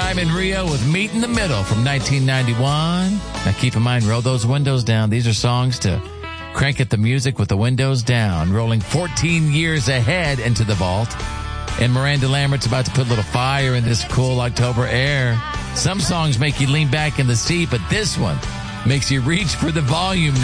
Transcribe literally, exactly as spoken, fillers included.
time in Rio with Meet in the Middle from nineteen ninety-one. Now keep in mind, roll those windows down. These are songs to crank at the music with the windows down. Rolling fourteen years ahead into the vault. And Miranda Lambert's about to put a little fire in this cool October air. Some songs make you lean back in the seat, but this one makes you reach for the volume